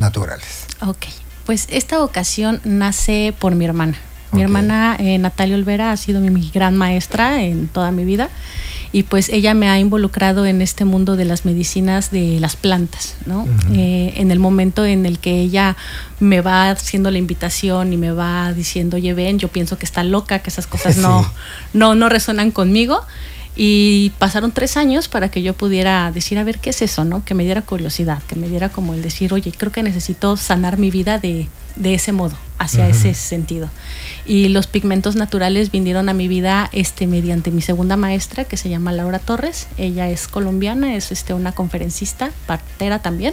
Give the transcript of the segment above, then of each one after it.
naturales. Ok, pues esta vocación nace por mi hermana. Mi hermana Natalia Olvera ha sido mi gran maestra en toda mi vida. Y pues ella me ha involucrado en este mundo de las medicinas de las plantas, ¿no? En el momento en el que ella me va haciendo la invitación y me va diciendo, oye, ven, yo pienso que está loca, que esas cosas no resuenan conmigo. Y pasaron 3 años para que yo pudiera decir, a ver, ¿qué es eso, no? Que me diera curiosidad, que me diera como el decir, oye, creo que necesito sanar mi vida de ese modo, hacia ese sentido. Y los pigmentos naturales vinieron a mi vida mediante mi segunda maestra, que se llama Laura Torres. Ella es colombiana, es una conferencista, partera también,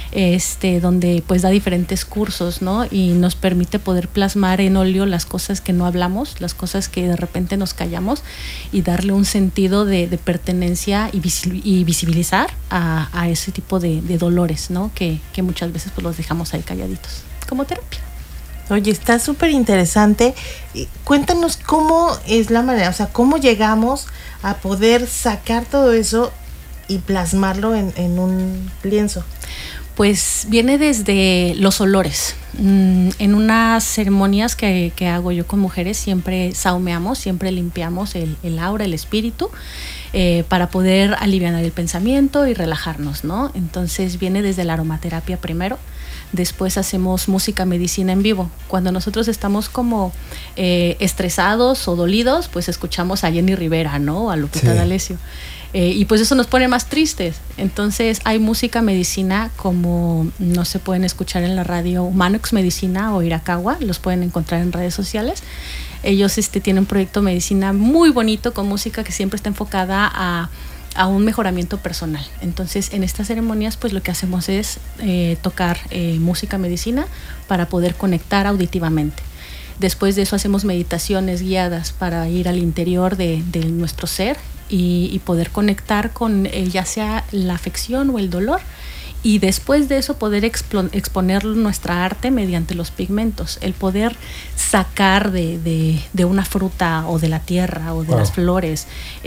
donde pues da diferentes cursos, ¿no? Y nos permite poder plasmar en óleo las cosas que no hablamos, las cosas que de repente nos callamos, y darle un sentido de pertenencia y visibilizar a ese tipo de dolores, ¿no? Que muchas veces pues los dejamos ahí calladitos, como terapia. Oye, está súper interesante. Cuéntanos cómo es la manera, o sea, cómo llegamos a poder sacar todo eso y plasmarlo en un lienzo. Pues viene desde los olores. En unas ceremonias que hago yo con mujeres siempre saumeamos, siempre limpiamos el aura, el espíritu, para poder aliviar el pensamiento y relajarnos, ¿no? Entonces viene desde la aromaterapia primero. Después hacemos música medicina en vivo. Cuando nosotros estamos como estresados o dolidos, pues escuchamos a Jenny Rivera, ¿no? A Lupita D'Alessio. Y pues eso nos pone más tristes. Entonces hay música medicina como no se pueden escuchar en la radio Humanox Medicina o Irakawa, los pueden encontrar en redes sociales. Ellos tienen un proyecto medicina muy bonito con música que siempre está enfocada a un mejoramiento personal. Entonces en estas ceremonias pues lo que hacemos es tocar música medicina para poder conectar auditivamente. Después de eso hacemos meditaciones guiadas para ir al interior de nuestro ser y poder conectar con ya sea la afección o el dolor, y después de eso poder exponer nuestra arte mediante los pigmentos, el poder sacar de una fruta o de la tierra o de las flores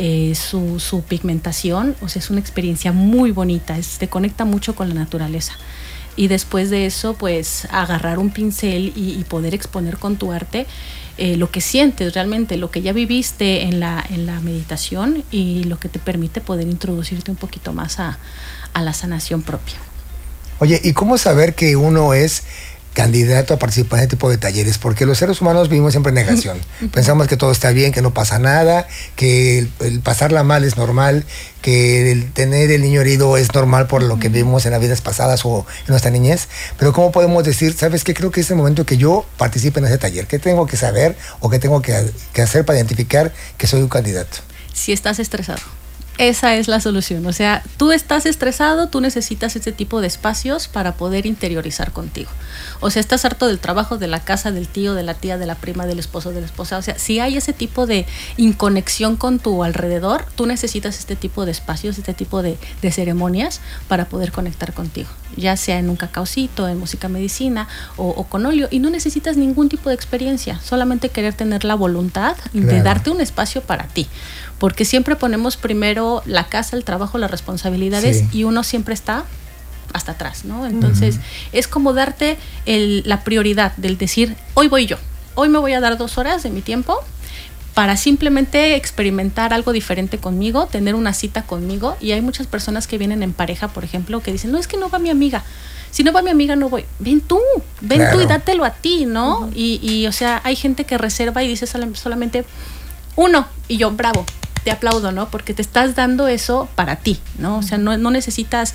su pigmentación. O sea, es una experiencia muy bonita, te conecta mucho con la naturaleza. Y después de eso, pues agarrar un pincel y poder exponer con tu arte lo que sientes realmente, lo que ya viviste en la meditación, y lo que te permite poder introducirte un poquito más a la sanación propia. Oye, ¿y cómo saber que uno es candidato a participar en este tipo de talleres? Porque los seres humanos vivimos siempre en negación. Pensamos que todo está bien, que no pasa nada, que el pasarla mal es normal, que el tener el niño herido es normal por lo que vivimos en las vidas pasadas o en nuestra niñez. Pero ¿cómo podemos decir, sabes qué? Creo que es el momento que yo participe en ese taller. ¿Qué tengo que saber o qué tengo que hacer para identificar que soy un candidato? Si estás estresado. Esa es la solución. O sea, tú estás estresado, tú necesitas este tipo de espacios para poder interiorizar contigo. O sea, estás harto del trabajo, de la casa, del tío, de la tía, de la prima, del esposo, de la esposa. O sea, si hay ese tipo de inconexión con tu alrededor, tú necesitas este tipo de espacios, este tipo de ceremonias para poder conectar contigo. Ya sea en un cacaucito, en música medicina o con óleo. Y no necesitas ningún tipo de experiencia, solamente querer tener la voluntad de darte un espacio para ti. Porque siempre ponemos primero la casa, el trabajo, las responsabilidades, y uno siempre está hasta atrás, ¿no? Entonces es como darte la prioridad del decir, hoy voy yo, hoy me voy a dar 2 horas de mi tiempo para simplemente experimentar algo diferente conmigo, tener una cita conmigo. Y hay muchas personas que vienen en pareja, por ejemplo, que dicen, no, es que no va mi amiga. Si no va mi amiga, no voy. Ven tú y dátelo a ti, ¿no? Y o sea, hay gente que reserva y dice solamente 1, y yo, bravo, te aplaudo, ¿no? Porque te estás dando eso para ti, ¿no? O sea, no necesitas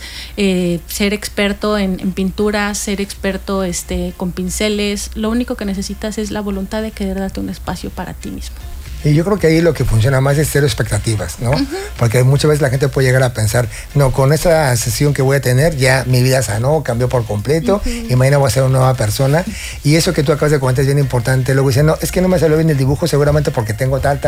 ser experto en pintura, ser experto con pinceles. Lo único que necesitas es la voluntad de querer darte un espacio para ti mismo. Y yo creo que ahí lo que funciona más es cero expectativas, ¿no? Porque muchas veces la gente puede llegar a pensar, no, con esta sesión que voy a tener ya mi vida sanó, cambió por completo, y mañana voy a ser una nueva persona. Y eso que tú acabas de comentar es bien importante. Luego dicen, no, es que no me salió bien el dibujo seguramente porque tengo tal.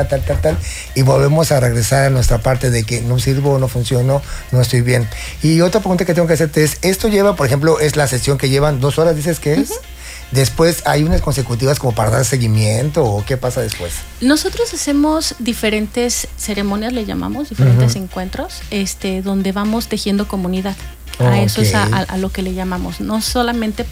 Y volvemos a regresar a nuestra parte de que no sirvo, no funciono, no estoy bien. Y otra pregunta que tengo que hacerte es, esto lleva, por ejemplo, es la sesión que llevan 2 horas, dices que es. Después, ¿hay unas consecutivas como para dar seguimiento o qué pasa después? Nosotros hacemos diferentes ceremonias, le llamamos, diferentes encuentros, donde vamos tejiendo comunidad. A eso es a lo que le llamamos. No solamente